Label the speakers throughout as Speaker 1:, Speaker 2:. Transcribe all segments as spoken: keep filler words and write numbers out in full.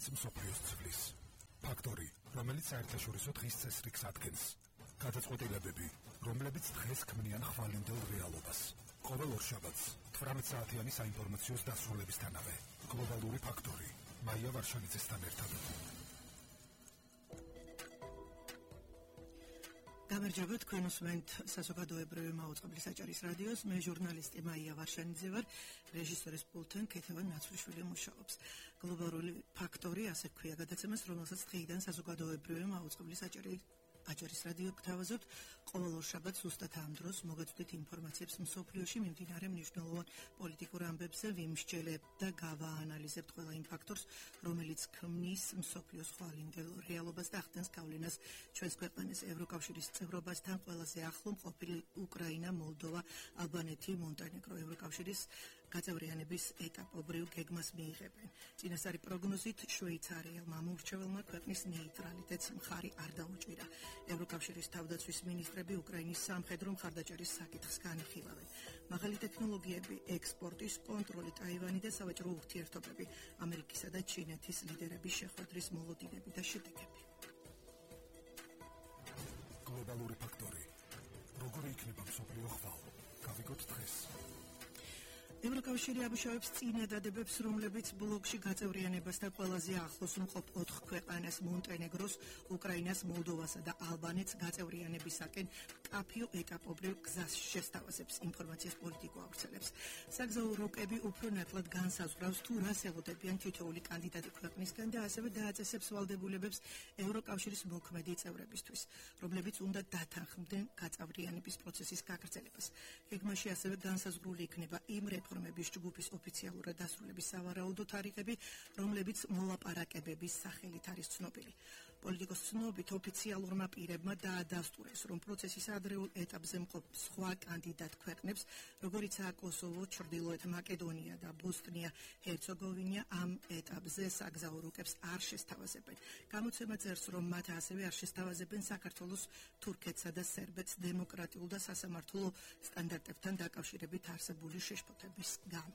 Speaker 1: რუსეთიც მსოფლიოს ცვლის. ფაქტორი, რომელიც საერთაშორისო დღის წესრიგს ადგენს. გადაწყვეტილებები, რომლებიც დღეს ქმნიან ხვალინდელ რეალობას. ყოველ ორშაბათს თვრამეტ საათიანი საინფორმაციო დასრულებისთანავე. გლობალური ფაქტორი. მაია ვარშანიძესთან ერთად.
Speaker 2: გამარჯობა, თქვენ უსმენთ საზოგადოებრივი მაუწყებლის საჭირის რადიოს. მე ჟურნალისტი მაია ვარშანიძე ვარ, რეჟისორის პულტთან ქეთევან ნაცვლიშვილი მუშაობს. გლობალური ფაქტორი ასე ქვია გადაცემას, რომელსაც დღეიდან საზოგადოებრივი მაუწყებლის საჭირის აჭარის რადიო გთავაზობთ. ყოველ ორშაბათს ზუსტად ამ დროს მოგეწვდით ინფორმაციებს მსოფლიოში მიმდინარე მნიშვნელოვან პოლიტიკურ ამბებზე, ვიმსჯელებთ და გავაანალიზებთ ყველა იმ ფაქტორს, რომელიც ქმნის მსოფლიოს ხვალინდელ რეალობას და ახდენს გავლენას ჩვენს ქვეყნის ევროკავშირის წევრობასთან ყველაზე ახლო მყოფილი უკრაინა, მოლდოვა, ალბანეთი, მონტენეგრო ევროკავშირის გაწევრიანების ეტაპობრივ გეგმას მიიღებენ. წინასწარი პროგნოზით შვეიცარიელმა მომრჩეველმა ქვეყნის ნეიტრალიტეტს მხარი არ დაუჭირა. ევროკავშირის თავდაცვის მინისტრები უკრაინის სამხედრო მხარდაჭერის საკითხს განიხილავენ. მაღალი ტექნოლოგიები, ექსპორტის კონტროლი, ტაივანი და სავაჭრო ურთიერთობები, ამერიკისა და ჩინეთის ლიდერების შეხვედრის მოლოდინები და შედეგები.
Speaker 1: გლობალური ფაქტორი. როგორი იქნება მსოფლიო ხვალ? გავიგოთ დღეს.
Speaker 2: ევროკავშირი ამუშავებს წინადადებებს, რომლებიც ბლოკში გაწევრიანებას და ყველაზე ახლოს მყოფ ოთხ ქვეყანას მონტენეგროს, უკრაინას, მოლდოვასა და ალბანეთს გაწევრიანებისაკენ კაფიო ეტაპობრივ გზას შესთავაზებს, ინფორმაციას პოლიტიკო ავრცელებს. საგზაო რუკები უფრო ნათლად განსაზღვრავს თუ რას ელოდებიან თითოეული კანდიდატი ქვეყნისგან და ასევე დააწესებს ვალდებულებებს ევროკავშირის მოქმედი წევრებისთვის, რომლებიც უნდა დათანხმდნენ გაწევრიანების პროცესის გაგრძელებას. გეგმაში ასევე განსაზღვრული იქნება იმ რეფორმების ჯგუფის ოფიციალურად დასრულების სავარაუდო თარიღები, რომლებიც მოლაპარაკებების სახელით არის ცნობილი. პოლიტიკოს ცნობით ოფიციალურმა პირებმა დაადასტურეს, რომ პროცესის ადრეულ ეტაპზე მყოფ სხვა კანდიდატ ქვეყნებს, როგორიცაა კოსოვო, ჩრდილოეთ მაკედონია და ბოსნია-ჰერცეგოვინა, ამ ეტაპზე საგზაო რუკებს არ შესთავაზებენ. გამოცემა წერს, რომ მათ ასევე არ შესთავაზებენ საქართველოს, თურქეთსა და სერბეთს დემოკრატიულ და სასამართლო სტანდარტებთან დაკავშირებით არსებული შეშფოთების გამო.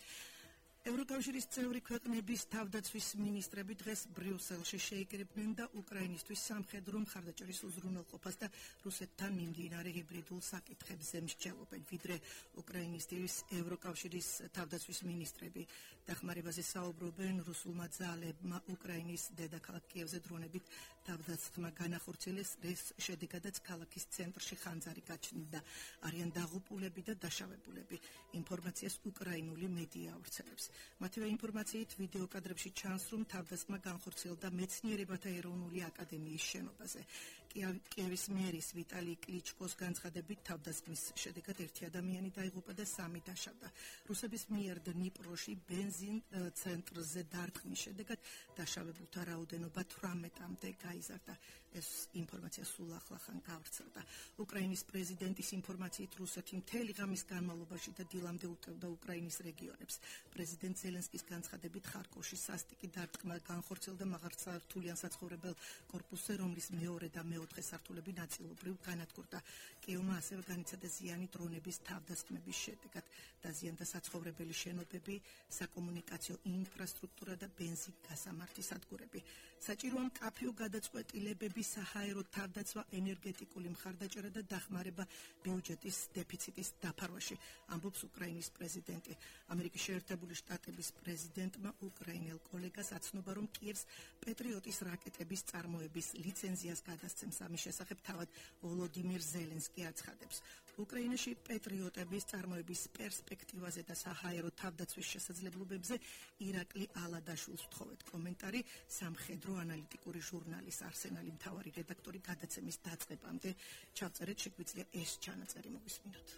Speaker 2: ევროკავშირის წევრი ქვეყნების თავდაცვის მინისტრები დღეს ბრიუსელში შეიკრიბნენ და უკრაინისთვის სამხედრო მხარდაჭერის უზრუნველყოფას და რუსეთთან მიმდინარე ჰიბრიდულ საკითხებზე მსჯელობენ, ვიდრე უკრაინისთვის ევროკავშირის თავდაცვის მინისტრები დახმარებაზე საუბრობენ. რუსულმა ძალებმა უკრაინის დედაქალაქ კიევზე დრონებით თავდაცვა განახორციელეს, რის შედეგადაც ქალაქის ცენტრში ხანძარი გაჩნდა. არიან დაღუპულები და დაშავებულები. ინფორმაციას უკრაინული მედია ავრცელებს. მათივე ინფორმაციით ვიდეო კადრებში ჩანს, რომ თავდაცვა განხორციელდა მეცნიერებათა ეროვნული აკადემიის შენობაზე. კიევის მერის ვიტალი კლიჩკოს განცხადებით, თავდაცვის შედეგად ერთი ადამიანი დაიღუპა და სამი დაშავდა. რუსების მიერ დნიპროში ბენზინ ცენტრზე დარტყმის შედეგად დაშავებულთა რაოდენობა თვრამეტამდე გაიზარდა. ეს ინფორმაცია სულ ახლახან გავრცელდა. უკრაინის პრეზიდენტის ინფორმაციით, რუსეთი მთელი ღამის განმავლობაში და დილამდე უტევდა უკრაინის რეგიონებს. პრეზიდენტ ზელენსკის განცხადებით, ხარკოვში სასტიკი დარტყმა განხორციელდა მაღალსართულიან საცხოვრებელ კორპუსზე, რომლის მეორე და მეოთხე სართულები ნაწილობრივ განადგურდა. კიევმა ასევე განიცადა ზიანი დრონების თავდასხმების შედეგად. დაზიანდა საცხოვრებელი შენობები, საკომუნიკაციო ინფრასტრუქტურა და ბენზინ-გასამართის სადგურები. საჭიროა მკაფიო გადაწყვეტილებები, საჰაერო თავდაცვა, ენერგეტიკული მხარდაჭერა და დახმარება ბიუჯეტის დეფიციტის დაფარვაში, ამბობს უკრაინის პრეზიდენტი. ამერიკის შეერთებული შტატების პრეზიდენტმა უკრაინელ კოლეგას აცნობა, რომ კიევს პეტრიოტის რაკეტების წარმოების ლიცენზიას გადასცემს. ამის შესახებ თავად ვოლოდიმირ ზელენსკი აცხადებს. უკრაინაში პეტრიოტების წარმოების პერსპექტივაზე და საჰაერო თავდაცვის შესაძლებლობებზე ირაკლი ალადაშვილს ვთხოვეთ კომენტარი. სამხედრო ანალიტიკური ჟურნალის არსენალი მთავარი რედაქტორი გადაცემის დაწყებამდე ჩავწერეთ, შეგვიძლია ეს ჩანაწერი მოვისმინოთ.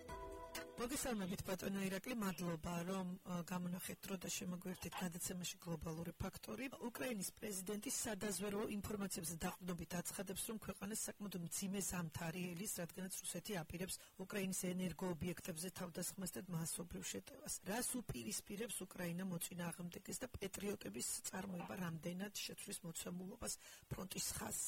Speaker 2: მოგესალმებით ბატონო ირაკლი, მადლობა რომ გამონახეთ დრო და შემოგვერთით გადაცემაში გლობალური ფაქტორი. უკრაინის პრეზიდენტი სადაზვერვო ინფორმაციებზე დაყრდნობით აცხადებს, რომ ქვეყანას საკმაოდ მძიმე ზამთარი ელის, რადგანაც რუსეთი აპირებს უკრაინის ენერგოობიექტებზე თავდასხმას და მასობრივ შეტევას. რას უპირისპირებს უკრაინა მოწინააღმდეგეს და პეტრიოტების წარმოება რამდენად შეცვლის მოცემულობას ფრონტის ხაზზე?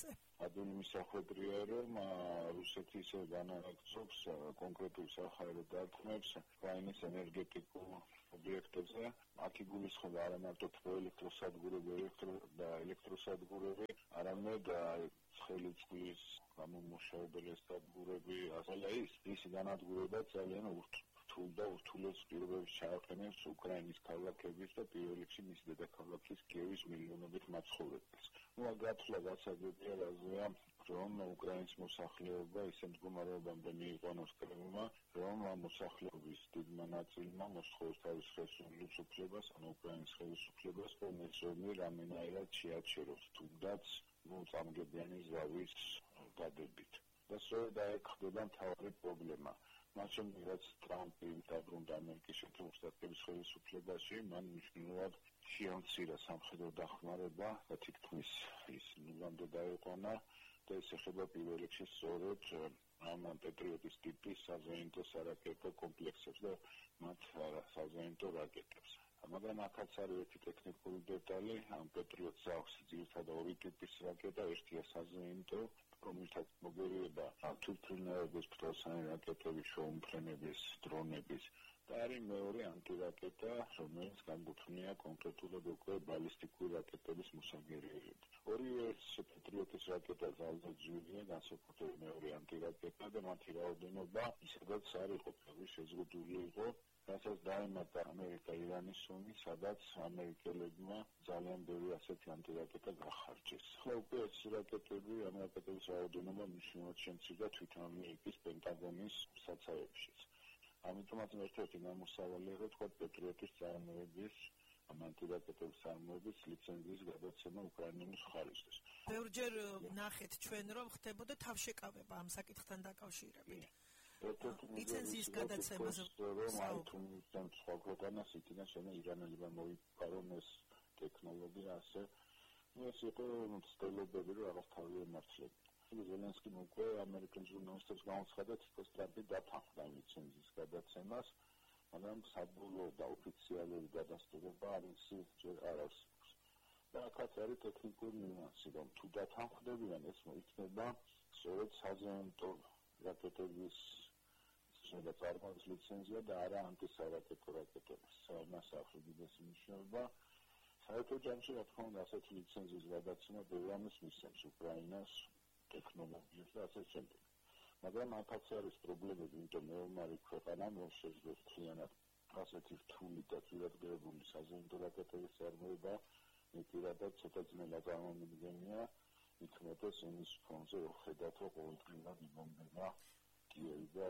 Speaker 3: ადვილი მისახვედრია, რომ რუსეთი ისე განაგრძობს კონკრეტულ სახაერო დარტყმებს უკრაინის ენერგეტიკულ ობიექტებზე. აქ იგულისხმება არა მარტო თბოელექტროსადგურები და ელექტროსადგურები, არამედ ცხელი წყლის გამომმუშავებელი სადგურები, ასევე ის ის განადგურება ძალიან რთულ და ურთულეს პირობებს ჩააყენებს უკრაინის ქალაქების და პირველ რიგში მისი დედაქალაქის კიევის მილიონობით მაცხოვრებელს. ნუ აგათვლა გასაგებია რაზეა, რომ უკრაინის მოსახლეობა ისე მდგომარეობამდე მიიყვანოს კრემლმა, რომ მოსახლეობის დიდმა ნაწილმა მოსთხოვს თავის ხელისუფლებას, ანუ უკრაინის ხელისუფლებას, რომ ესრომი რამენაირად შეაჩეროს, თუნდაც ნუ წამგებიანი ზავის გადებით. და სწორედ აქ ხდება მთავარი პრობლემა. მათ შემდეგ რაც ტრამპი დაბრუნდა ამერიკის შეერთებული შტატების ხელისუფლებაში, მან მნიშვნელოვნად შეამცირა სამხედრო დახმარება და თითქმის ის ნულამდე დაეყვანა და ეს ეხება პირველ რიგში სწორედ ამ პატრიოტის ტიპის საზეიმო სარაკეტო კომპლექსებს და მათ საზეიმო რაკეტებს. მაგრამ აქაც არის ერთი ტექნიკური დეტალი, ამ პატრიოტს აქვს ძირითადად ორი ტიპის რაკეტა, ერთია საზეიმო, რომელთაც მოგერიება თვითმფრინავების ფრთოსანი რაკეტების, შეუმფრენების, დრონების და არის მეორე ანტირაკეტა, რომელიც განკუთვნილია კონკრეტულად უკვე ბალისტიკური რაკეტების მოსაგერიებლად. ორივე პატრიოტის რაკეტა ძალზე ძვირია, განსაკუთრებით მეორე ანტირაკეტა და მათი რაოდენობა ისედაც არ იყო პირველი შეზღუდული იყო. რასაც დაემატა ამერიკა ირანის ომი, სადაც ამერიკელებმა ძალიან ბევრი ასეთი ანტირაკეტა გახარჯეს. ახლა უკვე ეს რაკეტები, ამ რაკეტების რაოდენობა მნიშვნელოვნად შემცირდა თვით ამერიკის პენტაგონის საცავებშიც. ამიტომაც ერთ-ერთი გამოსავალი იყო თქვა პატრიოტის წარმოების, ამ ანტირაკეტების წარმოების ლიცენზიის გადაცემა უკრაინული ხარისხის.
Speaker 2: ბევრჯერ ნახეთ ჩვენ, რომ ხდებოდა თავშეკავება ამ საკითხთან დაკავშირებით. ლიცენზიის გადაცემაზე
Speaker 3: რომ აი თუმცა სხვა ქვეყანას იქიდან შეიძლება ირანელებმა მოიპარონ ეს ტექნოლოგია ასე. ნუ ეს იყო ცდილობები, რომ რაღაც თავი ემართლება. ზელენსკიმ უკვე ამერიკელ ჟურნალისტებს გამოცხადა, თითქოს ტრამპი დათანხმდა ლიცენზიის გადაცემას, მაგრამ საბოლოო და ოფიციალური გადასტურება არის ჯერ არ არსებობს. და აქაც არის ტექნიკური ნიუანსი, რომ თუ დათანხმდებიან, ეს მოიქნება სწორედ საზეიმო რაკეტების შეიძლება წარმოების ლიცენზია და არა ანტისარაკეტო რაკეტების. მას აქვს უდიდესი მნიშვნელობა. საერთო ჯამში, რა თქმა უნდა, ასეთი ლიცენზიის გადაცემა ბევრ ამას მისცემს უკრაინას ტექნოლოგიებს და ასე შემდეგ. მაგრამ აქაც არის პრობლემები, იმიტომ მეომარი ქვეყანამ რომ შეძლოს მთლიანად ასეთი რთული და ძვირადღირებული საზეიმო რაკეტების წარმოება, მიტირადად ცოტა ძნელა წარმომიდგენია, იქნებოდა იმის ფონზე, რომ ხედავთ, რომ ყოველდღიურად იბომბება კიევი და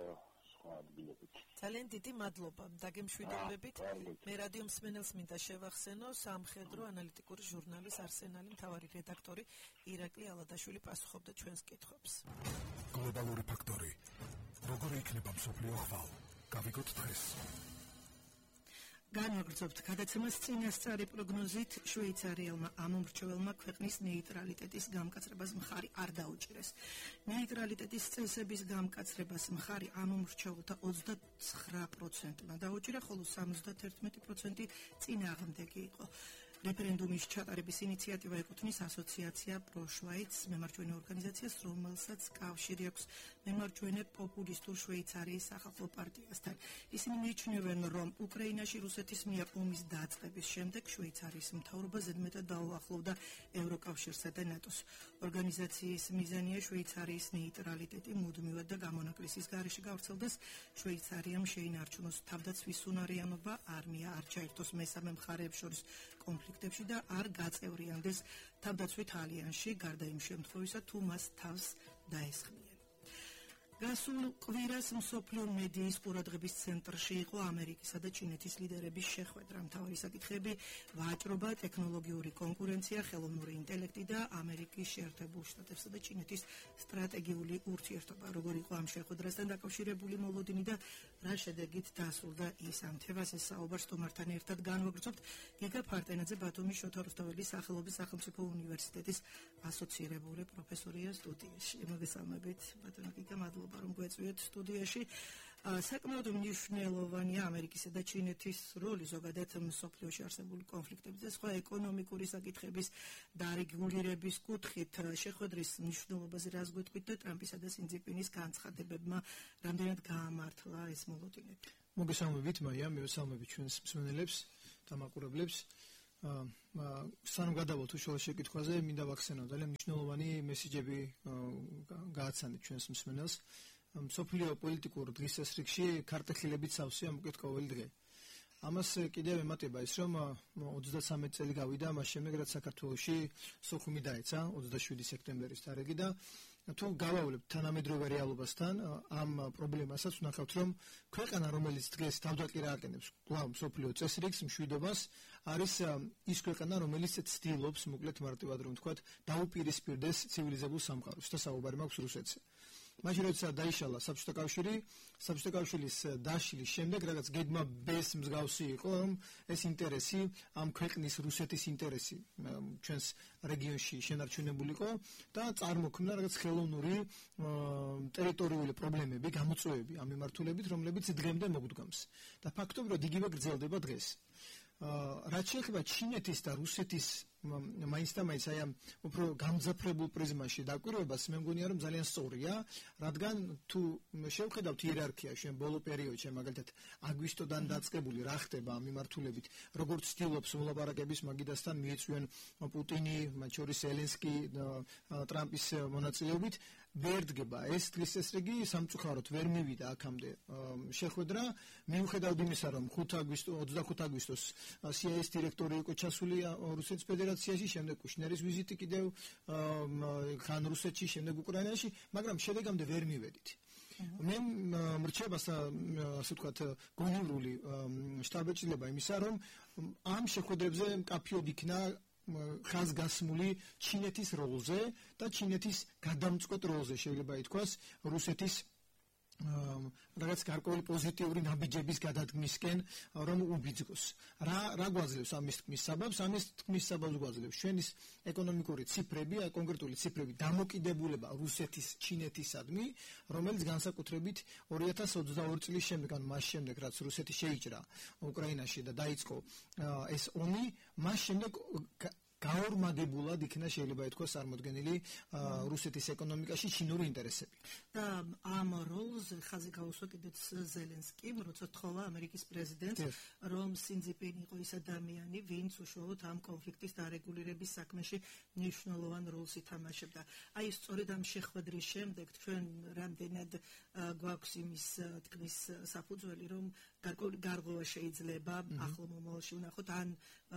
Speaker 2: ძალიან დიდი მადლობა დაგემშვიდობებით. მე რადიო მსმენელს მინდა შევახსენო სამხედრო ანალიტიკური ჟურნალის არსენალი მთავარი რედაქტორი ირაკლი ალადაშვილი პასუხობდა ჩვენს კითხვებს.
Speaker 1: გლობალური ფაქტორი. როგორი იქნება მსოფლიო ხვალ? გავიგოთ დღეს.
Speaker 2: განვაგრძობთ გადაცემას წინასწარი პროგნოზით შვეიცარიელმა ამომრჩეველმა ქვეყნის ნეიტრალიტეტის გამკაცრებას მხარი არ დაუჭირეს. ნეიტრალიტეტის წესების გამკაცრებას მხარი ამომრჩეველთა ოცდაცხრა პროცენტმა დაუჭირა, ხოლო სამოცდაერთი პროცენტი წინააღმდეგი იყო. რეფერენდუმის ჩატარების ინიციატივა ეკუთვნის ასოციაცია პროშვაიც მემარჯვენე ორგანიზაციას, რომელსაც კავშირი აქვს მემარჯვენე პოპულისტურ შვეიცარიის სახალხო პარტიასთან. ისინი მიიჩნევენ, რომ უკრაინაში რუსეთის მიერ ომის დაწყების შემდეგ შვეიცარიის მთავრობა ზედმეტად დაუახლოვდა ევროკავშირსა და ნატოს. ორგანიზაციის მიზანია შვეიცარიის ნეიტრალიტეტი მუდმივად და გამონაკლისის გარეშე გავრცელდეს. შვეიცარიამ შეინარჩუნოს თავდაცვის უნარიანობა, არმია არ ჩაერთოს მესამე მხარეებს შორის კონფლიქტებში და არ გაწევრიანდეს თავდაცვით ალიანსში, გარდა იმ შემთხვევისა, თუ მას თავს დაესხმიან. გასულ კვირას მსოფლიო მედიის ყურადღების ცენტრში იყო ამერიკისა და ჩინეთის ლიდერების შეხვედრა. მთავარი საკითხები ვაჭრობა, ტექნოლოგიური კონკურენცია, ხელოვნური ინტელექტი და ამერიკის შეერთებულ შტატებსა და ჩინეთის სტრატეგიული ურთიერთობა. როგორ იყო ამ შეხვედრასთან დაკავშირებული მოლოდინი და რა შედეგით დასრულდა ის ამ თემას ეს საუბარს თომართან ერთად განვაგრძობთ. გიგა ფარტენაძე ბათუმის შოთა რუსთაველის სახელობის სახელმწიფო უნივერსიტეტის ასოცირებული პროფესორია სტუდიაში. მოგესალმებით, ბატონო გიგა, მადლობა მადლობა რომ გვეწვიეთ სტუდიაში. საკმაოდ მნიშვნელოვანია ამერიკისა და ჩინეთის როლი ზოგადად მსოფლიოში არსებული კონფლიქტებზე, სხვა ეკონომიკური საკითხების დარეგულირების კუთხით. შეხვედრის მნიშვნელობაზე რას გვეთქვით და ტრამპისა და სინძიპინის განცხადებებმა რამდენად გაამართლა ეს მოლოდინები?
Speaker 4: მოგესალმებით, მაია, მივესალმებით ჩვენს მსმენელებს და მაყურებლებს. სანამ გადავალთ უშუალო შეკითხვაზე, მინდა ვახსენო ძალიან მნიშვნელოვანი მესიჯები გააცანეთ ჩვენს მსმენელს. მსოფლიო პოლიტიკურ დღესასრიგში ქარტეხილებით სავსეა მოკეთ ყოველი დღე. ამას კიდევ ემატება ის, რომ ოცდასამი წელი გავიდა მას შემდეგ, რაც საქართველოში სოხუმი დაეცა ოცდაშვიდი სექტემბრის თარიღი და თუ გავავლებთ თანამედროვე რეალობასთან ამ პრობლემასაც ვნახავთ, რომ ქვეყანა, რომელიც დღეს თავდაყირა აკენებს კვლავ მსოფლიო წესრიგს, მშვიდობას, არის ის ქვეყანა, რომელიც ცდილობს, მოკლედ მარტივად რომ ვთქვათ, დაუპირისპირდეს ცივილიზებულ სამყაროს და საუბარი მაქვს რუსეთზე. მაშინ როცა დაიშალა საბჭოთა კავშირი, საბჭოთა კავშირის დაშლის შემდეგ რაღაც გეგმა ბ-ს მსგავსი იყო, რომ ეს ინტერესი, ამ ქვეყნის რუსეთის ინტერესი ჩვენს რეგიონში შენარჩუნებულიყო და წარმოქმნა რაღაც ხელოვნური ტერიტორიული პრობლემები, გამოწვევები ამ მიმართულებით, რომლებიც დღემდე მოგვდგამს. და ფაქტობრივად იგივე გრძელდება დღეს. რაც შეეხება ჩინეთის და რუსეთის მაინც და მაინც აი ამ უფრო გამძაფრებულ პრიზმაში დაკვირვებას, მე მგონია რომ ძალიან სწორია, რადგან თუ შევხედავთ იერარქიაში შენ ბოლო პერიოდში, მაგალითად აგვისტოდან დაწყებული რა ხდება ამ მიმართულებით, როგორც ცდილობს მოლაპარაკების მაგიდასთან მიეწვიან პუტინი, მათ შორის ზელენსკი, ტრამპის მონაწილეობით, ვერ დგება ეს დღესასრიგი სამწუხაროდ ვერ მივიდა აქამდე შეხვედრა, მიუხედავად იმისა, რომ ოცდახუთი აგვისტოს სი აი ეს დირექტორი იყო ჩასული რუსეთის ფედერაციაში, შემდეგ კუშნერის ვიზიტი კიდევ ხან რუსეთში, შემდეგ უკრაინაში, მაგრამ შედეგამდე ვერ მივედით. მე მრჩებას ასე ვთქვათ გონივრული შტაბ-ეჭილება იმისა, რომ ამ შეხვედრებზე მკაფიოდ იქნა ხაზგასმული ჩინეთის როლზე და ჩინეთის გადამწყვეტ როლზე შეიძლება ითქვას რუსეთის რაღაც გარკვეული პოზიტიური ნაბიჯების გადადგმისკენ რომ უბიძგოს. რა რა გვაძლევს ამის თქმის საბაბს? ამის თქმის საბაბს გვაძლევს ჩვენის ეკონომიკური ციფრები, კონკრეტული ციფრები დამოკიდებულება რუსეთის ჩინეთისადმი, რომელიც განსაკუთრებით ორი ათას ოცდაორი წლის შემდეგ, ან მას შემდეგ, რაც რუსეთი შეიჭრა უკრაინაში და დაიწყო ეს ომი, მას შემდეგ გაორმაგებულად იქნა შეიძლება ითქვას წარმოდგენილი რუსეთის ეკონომიკაში ჩინური ინტერესები.
Speaker 2: და ამ როლს ხაზი გაუსვა კიდეც ზელენსკიმ, როცა თხოვა ამერიკის პრეზიდენტს, რომ სინძიპინი იყო ის ადამიანი, ვინც უშუალოდ ამ კონფლიქტის დარეგულირების საქმეში მნიშვნელოვან როლს ითამაშებდა. აი სწორედ ამ შეხვედრის შემდეგ ჩვენ რამდენად გვაქვს იმის თქმის საფუძველი, რომ გარკვეული გარღვევა შეიძლება ახლო მომავალში ვნახოთ, ან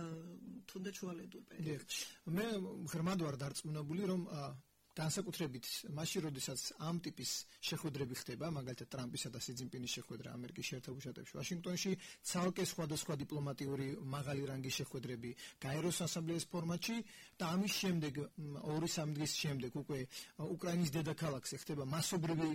Speaker 2: თუნდაც შუალედურ პერიოდში.
Speaker 4: მე ღრმად ვარ დარწმუნებული, რომ განსაკუთრებით მაშინ, როდესაც ამ ტიპის შეხვედრები ხდება, მაგალითად ტრამპისა და სი ძინპინის შეხვედრა ამერიკის შეერთებულ შტატებში, ვაშინგტონში, ცალკე სხვადასხვა დიპლომატიური მაღალი რანგის შეხვედრები გაეროს ასამბლეის ფორმატში და ამის შემდეგ ორი სამი დღის შემდეგ უკვე უკრაინის დედაქალაქზე ხდება მასობრივი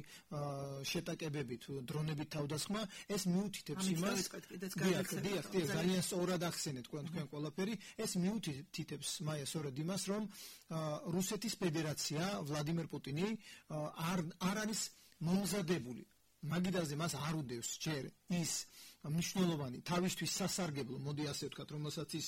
Speaker 4: შეტაკებები თუ დრონებით თავდასხმა, ეს მიუთითებს იმას, დიახ, დიახ, ძალიან სწორად ახსენეთ თქვენ თქვენ ყველაფერი, ეს მიუთითებს მაია სწორად იმას, რომ რუსეთის ფედერაცია ვლადიმერ პუტინი არ არ არის მომზადებული მაგიდაზე მას არ უდევს ჯერ ის მნიშვნელოვანი თავისთვის სასარგებლო, მოდი ასე ვთქვათ, რომელსაც ის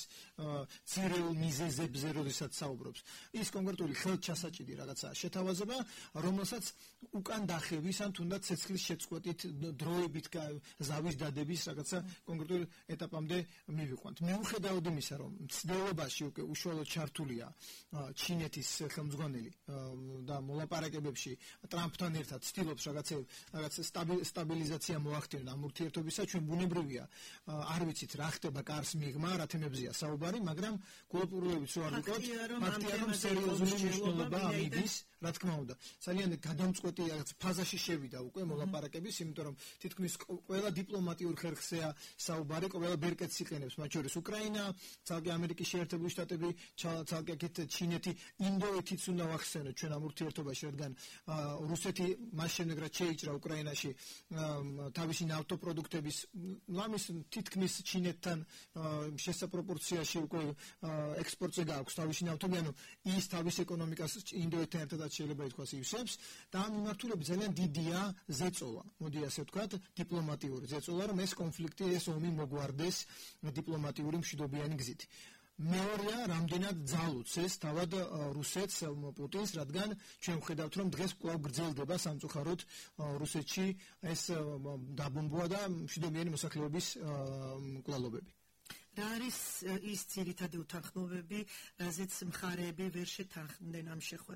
Speaker 4: ძირეულ მიზეზებზე როდესაც საუბრობს, ის კონკრეტული ხელჩასაჭიდი რაღაცა შეთავაზება, რომელსაც უკან დახევის ან თუნდაც ცეცხლის შეწყვეტით დროებით ზავის დადების რაღაცა კონკრეტულ ეტაპამდე მივიყვანთ. მიუხედავად იმისა, რომ მცდელობაში უკვე უშუალოდ ჩართულია ჩინეთის ხელმძღვანელი და მოლაპარაკებებში ტრამპთან ერთად ცდილობს რაღაცა რაღაც სტაბილიზაცია მოახდინონ ამ ურთიერთობისა, ჩვენ ბუნებრივია არ ვიცით რა ხდება კარს მიღმა, რა თემებზეა საუბარი, მაგრამ გულობურებით რო არ ვიყოთ, ფაქტია რომ სერიოზული მნიშვნელობა ამიდის, რა თქმა უნდა. ძალიან გადამწყვეტი რაღაც ფაზაში შევიდა უკვე მოლაპარაკების, იმიტომ რომ თითქმის ყველა დიპლომატიურ ხერხზეა საუბარი, ყველა ბერკეტს იყენებს, მათ შორის უკრაინა, ცალკე ამერიკის შეერთებული შტატები, ცალკე აქეთ ჩინეთი, ინდოეთიც უნდა ვახსენოთ ჩვენ ამ ურთიერთობაში, რადგან რუსეთი მას შემდეგ რაც შეიჭრა უკრაინაში თავისი ნავთობპროდუქტების ლამის თითქმის ჩინეთთან შესაპროპორციაში უკვე ექსპორტზე გააქვს თავისი ნავთობი, ანუ ის თავის ეკონომიკას ინდოეთთან ერთად შეიძლება ითქვას ივსებს და ამ მიმართულებით ძალიან დიდია ზეწოლა. მოდი ასე ვთქვათ, დიპლომატიური ზეწოლა, რომ ეს კონფლიქტი, ეს ომი მოგვარდეს დიპლომატიური მშვიდობიანი გზით. მეორეა, რამდენად ძალუწეს თავად რუსეთს პუტინს, რადგან ჩვენ ვხედავთ, რომ დღეს კვლავ გრძელდება სამწუხაროდ რუსეთში ეს დაბომბვა და მშვიდობიანი მოსახლეობის მკვლელობები.
Speaker 2: რა არის ის ძირითადი უთანხმოებები, რაზეც მხარეები ვერ შეთანხმდნენ ამ შეხვედრაზე?